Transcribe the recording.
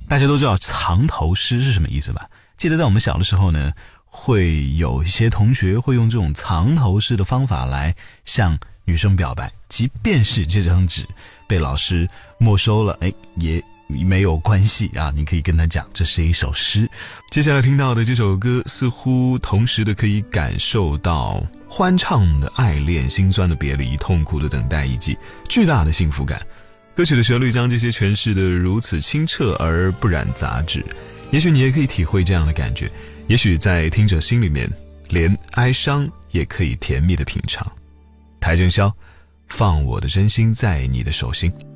大家都知道藏头诗是什么意思吧？记得在我们小的时候呢，会有一些同学会用这种藏头诗的方法来向女生表白，即便是这张纸被老师没收了，也没有关系啊，你可以跟他讲这是一首诗。接下来听到的这首歌似乎同时的可以感受到欢畅的爱恋、心酸的别离、痛苦的等待以及巨大的幸福感。歌曲的旋律将这些诠释得如此清澈而不染杂质，也许你也可以体会这样的感觉，也许在听者心里面连哀伤也可以甜蜜的品尝。邰正宵，放我的真心在你的手心。